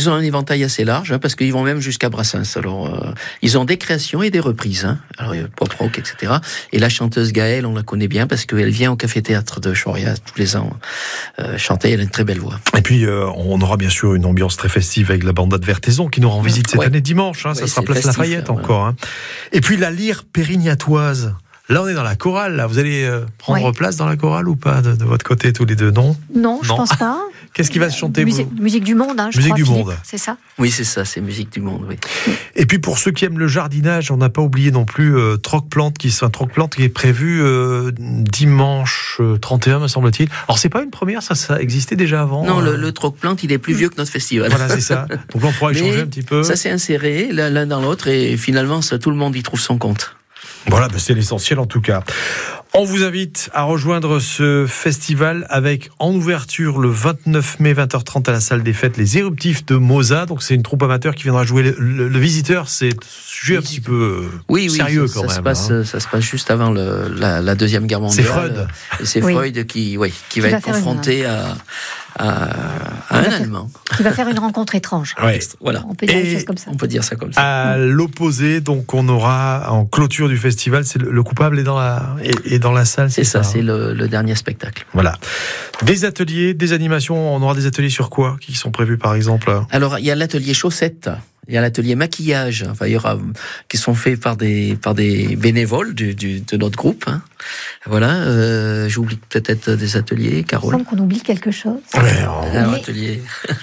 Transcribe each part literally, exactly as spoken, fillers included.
ils ont un éventail assez large, hein, parce qu'ils vont même jusqu'à Brassens. Alors, euh, ils ont des créations et des reprises. Hein. Alors, il y a pop rock, et cetera. Et la chanteuse Gaëlle, on la connaît bien parce qu'elle vient au Café-Théâtre de Choria tous les ans euh, chanter. Elle a une très belle voix. Et puis, euh, on aura bien sûr une ambiance très festive avec la banda de Vertaison qui nous rend visite cette ouais. année dimanche. Hein, ouais, ça sera place festif, Lafayette là, encore. Ouais. Hein. Et puis, la lyre pérignatoise. Là, on est dans la chorale. Là. Vous allez euh, prendre ouais. place dans la chorale ou pas, de, de votre côté, tous les deux? Non, non, je non. pense pas. Qu'est-ce qui va se chanter? Musique, vous musique du monde, hein, je musique crois, du Philippe, monde. c'est ça? Oui, c'est ça, c'est musique du monde, oui. Et puis, pour ceux qui aiment le jardinage, on n'a pas oublié non plus euh, Troc-Plante, qui, un Troc-Plante qui est prévu euh, dimanche euh, trente et un, me semble-t-il. Alors, c'est pas une première, ça, ça existait déjà avant? Non, euh... le, le Troc-Plante, il est plus vieux que notre festival. Voilà, c'est ça. Donc là, on pourra échanger Mais un petit peu. Ça s'est inséré l'un dans l'autre et finalement, ça, tout le monde y trouve son compte. Voilà, ben c'est l'essentiel en tout cas. On vous invite à rejoindre ce festival avec en ouverture le vingt-neuf mai vingt heures trente à la salle des fêtes les Éruptifs de Moza. Donc c'est une troupe amateur qui viendra jouer le, le, le visiteur. C'est un sujet un petit peu oui, oui, sérieux ça, quand ça même. Se passe, hein. Ça se passe juste avant le, la, la deuxième guerre mondiale. C'est Freud. Et c'est oui. Freud qui, oui, qui, qui va, va être confronté une... à, à, à un faire, Allemand. Qui va faire une rencontre étrange. Ouais. Voilà. On peut dire des choses comme ça. On peut dire ça comme ça. À l'opposé, donc on aura en clôture du festival, c'est le, le coupable est dans la est, est dans la salle. C'est, c'est ça, ça, c'est le, le dernier spectacle. Voilà. Des ateliers, des animations. On aura des ateliers sur quoi qui sont prévus par exemple? Alors il y a l'atelier chaussettes. Il y a l'atelier maquillage, enfin il y aura qui sont faits par des par des bénévoles du, du de notre groupe. Hein. Voilà, euh, j'oublie peut-être des ateliers, Carole. Il semble qu'on oublie quelque chose. Ouais, on... Alors, atelier.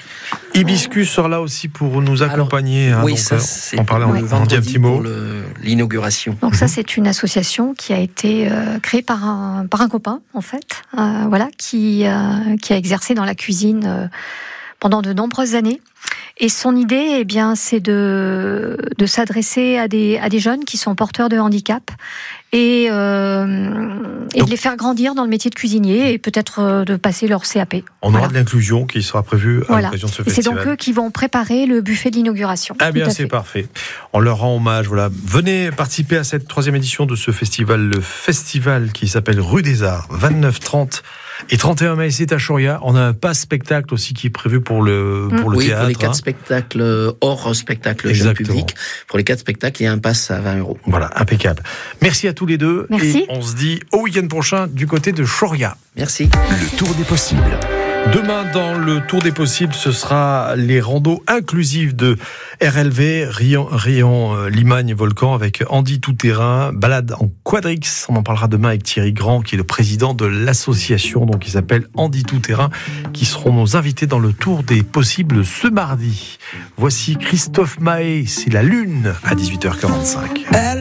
Hibiscus sera là aussi pour nous accompagner. Alors, hein, oui, donc, ça, c'est on parlait, on, on dit un petit mot. Pour le, l'inauguration. Donc ça, c'est une association qui a été euh, créée par un par un copain en fait, euh, voilà, qui euh, qui a exercé dans la cuisine euh, pendant de nombreuses années. Et son idée, eh bien, c'est de de s'adresser à des à des jeunes qui sont porteurs de handicap et euh, et donc, de les faire grandir dans le métier de cuisinier et peut-être euh, de passer leur C A P. On voilà. aura de l'inclusion qui sera prévue à voilà. l'occasion de ce et festival. C'est donc eux qui vont préparer le buffet de l'inauguration. Ah bien, c'est parfait. On leur rend hommage. Voilà, venez participer à cette troisième édition de ce festival, le festival qui s'appelle Rue des Arts, vingt-neuf, trente et trente et un mai. C'est à Choria. On a un pass spectacle aussi qui est prévu pour le pour mmh. le oui, théâtre. Pour les quatre hein. spectacles hors spectacle jeune public. Pour les quatre spectacles, il y a un pass à vingt euros. Voilà, impeccable. Merci à tous les deux. Merci. Et on se dit au week-end prochain du côté de Choria. Merci. Le Tour des possibles. Demain, dans le Tour des possibles, ce sera les randos inclusives de R L V, Rion, Rion euh, Limagne, Volcan, avec Andy Tout-Terrain, balade en quadrix. On en parlera demain avec Thierry Grand, qui est le président de l'association, donc qui s'appelle Andy Tout-Terrain, qui seront nos invités dans le Tour des possibles ce mardi. Voici Christophe Maé, c'est la Lune, à dix-huit heures quarante-cinq.